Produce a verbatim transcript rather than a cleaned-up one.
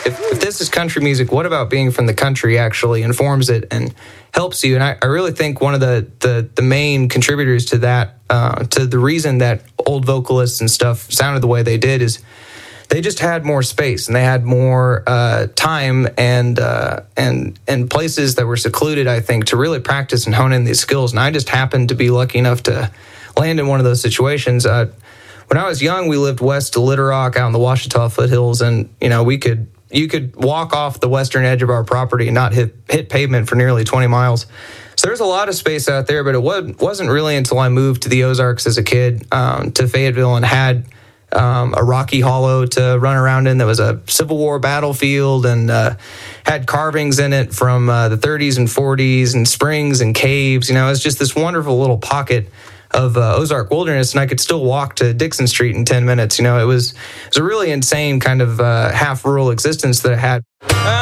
if, if this is country music, what about being from the country actually informs it and helps you? And I, I really think one of the, the, the main contributors to that, uh, to the reason that old vocalists and stuff sounded the way they did is they just had more space and they had more uh, time and uh, and and places that were secluded, I think, to really practice and hone in these skills. And I just happened to be lucky enough to land in one of those situations. Uh, when I was young, we lived west of Little Rock out in the Ouachita foothills, and you know we could you could walk off the western edge of our property and not hit hit pavement for nearly twenty miles. So there's a lot of space out there, but it wasn't really until I moved to the Ozarks as a kid um, to Fayetteville and had Um, a rocky hollow to run around in that was a Civil War battlefield and uh, had carvings in it from uh, the thirties and forties and springs and caves. You know, it was just this wonderful little pocket of uh, Ozark wilderness, and I could still walk to Dixon Street in ten minutes. You know, it was, it was a really insane kind of uh, half-rural existence that I had.